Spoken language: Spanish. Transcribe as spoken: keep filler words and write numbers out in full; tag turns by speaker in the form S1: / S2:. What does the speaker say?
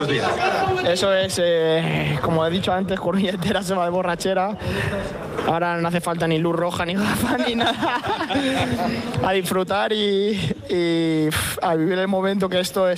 S1: Eso es, eh, como he dicho antes, Coruña entera se va de borrachera. Ahora no hace falta ni luz roja, ni gafas, ni nada. A disfrutar y, y pff, a vivir el momento, que esto es